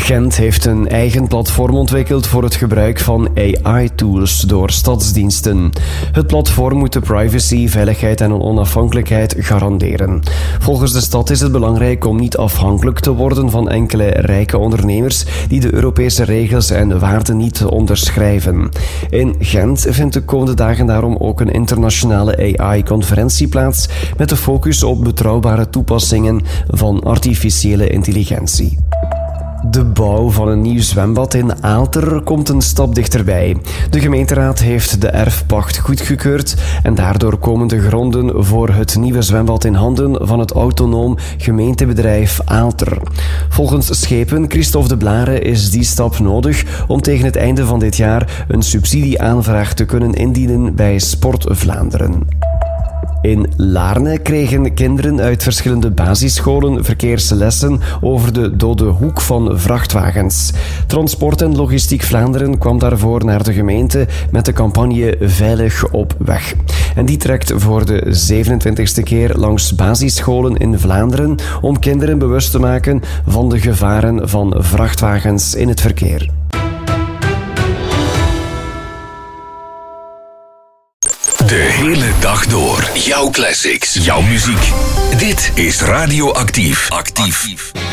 Gent heeft een eigen platform ontwikkeld voor het gebruik van AI-tools door stadsdiensten. Het platform moet de privacy, veiligheid en onafhankelijkheid garanderen. Volgens de stad is het belangrijk om niet afhankelijk te worden van enkele rijke ondernemers die de Europese regels en waarden niet onderschrijven. In Gent vindt de komende dagen daarom ook een internationale AI-conferentie plaats met de focus op betrouwbare toepassingen van artificiële intelligentie. De bouw van een nieuw zwembad in Aalter komt een stap dichterbij. De gemeenteraad heeft de erfpacht goedgekeurd en daardoor komen de gronden voor het nieuwe zwembad in handen van het autonoom gemeentebedrijf Aalter. Volgens schepen Christophe de Blare is die stap nodig om tegen het einde van dit jaar een subsidieaanvraag te kunnen indienen bij Sport Vlaanderen. In Laarne kregen kinderen uit verschillende basisscholen verkeerslessen over de dode hoek van vrachtwagens. Transport en Logistiek Vlaanderen kwam daarvoor naar de gemeente met de campagne Veilig op weg. En die trekt voor de 27e keer langs basisscholen in Vlaanderen om kinderen bewust te maken van de gevaren van vrachtwagens in het verkeer. De hele dag door. Jouw classics. Jouw muziek. Dit is Radio Actief. Actief.